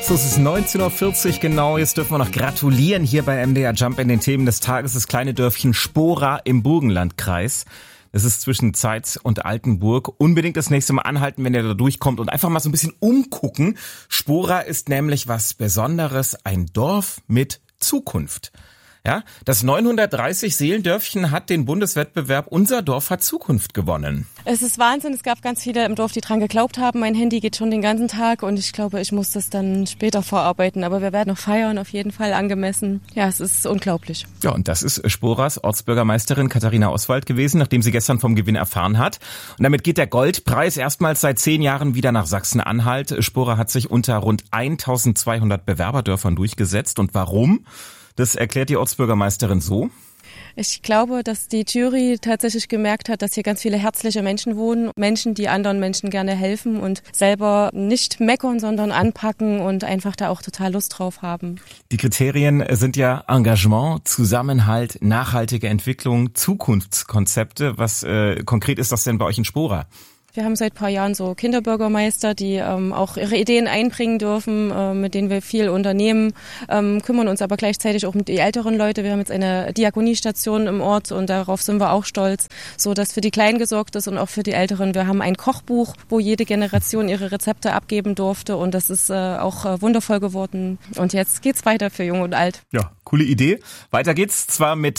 So, es ist 19.40 Uhr genau. Jetzt dürfen wir noch gratulieren hier bei MDR Jump in den Themen des Tages. Das kleine Dörfchen Spora im Burgenlandkreis. Es ist zwischen Zeitz und Altenburg. Unbedingt das nächste Mal anhalten, wenn ihr da durchkommt und einfach mal so ein bisschen umgucken. Spora ist nämlich was Besonderes. Ein Dorf mit Zukunft. Ja, das 930 Seelendörfchen hat den Bundeswettbewerb Unser Dorf hat Zukunft gewonnen. Es ist Wahnsinn, es gab ganz viele im Dorf, die dran geglaubt haben. Mein Handy geht schon den ganzen Tag und ich glaube, ich muss das dann später vorarbeiten. Aber wir werden noch feiern, auf jeden Fall angemessen. Ja, es ist unglaublich. Ja, und das ist Sporas Ortsbürgermeisterin Katharina Oswald gewesen, nachdem sie gestern vom Gewinn erfahren hat. Und damit geht der Goldpreis erstmals seit 10 Jahren wieder nach Sachsen-Anhalt. Spora hat sich unter rund 1200 Bewerberdörfern durchgesetzt. Und warum? Das erklärt die Ortsbürgermeisterin so. Ich glaube, dass die Jury tatsächlich gemerkt hat, dass hier ganz viele herzliche Menschen wohnen. Menschen, die anderen Menschen gerne helfen und selber nicht meckern, sondern anpacken und einfach da auch total Lust drauf haben. Die Kriterien sind ja Engagement, Zusammenhalt, nachhaltige Entwicklung, Zukunftskonzepte. Was konkret ist das denn bei euch in Spora? Wir haben seit ein paar Jahren so Kinderbürgermeister, die auch ihre Ideen einbringen dürfen, mit denen wir viel unternehmen, kümmern uns aber gleichzeitig auch um die älteren Leute. Wir haben jetzt eine Diakoniestation im Ort und darauf sind wir auch stolz, so dass für die Kleinen gesorgt ist und auch für die Älteren. Wir haben ein Kochbuch, wo jede Generation ihre Rezepte abgeben durfte und das ist auch wundervoll geworden. Und jetzt geht's weiter für Jung und Alt. Ja, coole Idee. Weiter geht's zwar mit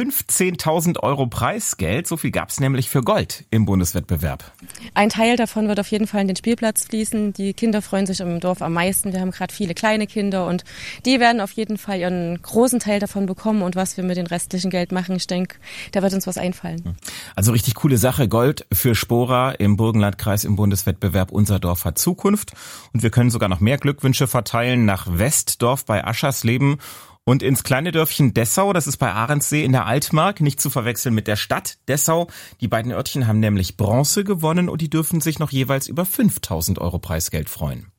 15.000 Euro Preisgeld, so viel gab's nämlich für Gold im Bundeswettbewerb. Ein Teil davon wird auf jeden Fall in den Spielplatz fließen. Die Kinder freuen sich im Dorf am meisten. Wir haben gerade viele kleine Kinder und die werden auf jeden Fall ihren großen Teil davon bekommen. Und was wir mit dem restlichen Geld machen, ich denke, da wird uns was einfallen. Also richtig coole Sache. Gold für Spora im Burgenlandkreis im Bundeswettbewerb Unser Dorf hat Zukunft. Und wir können sogar noch mehr Glückwünsche verteilen nach Westdorf bei Aschersleben. Und ins kleine Dörfchen Dessau, das ist bei Ahrensee in der Altmark, nicht zu verwechseln mit der Stadt Dessau. Die beiden Örtchen haben nämlich Bronze gewonnen und die dürfen sich noch jeweils über 5.000 Euro Preisgeld freuen.